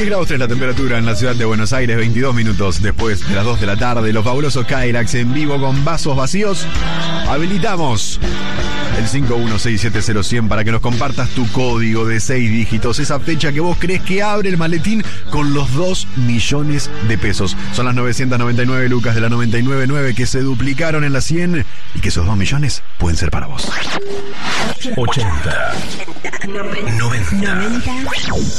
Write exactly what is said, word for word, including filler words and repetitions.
diez grados tres la temperatura en la ciudad de Buenos Aires, veintidós minutos después de las dos de la tarde. Los fabulosos Kylax en vivo con vasos vacíos. Habilitamos el cinco uno seis siete cero cien para que nos compartas tu código de seis dígitos, esa fecha que vos crees que abre el maletín con los dos millones de pesos. Son las novecientas noventa y nueve lucas de la noventa y nueve nueve que se duplicaron en la cien y que esos dos millones pueden ser para vos. ochenta, noventa, noventa.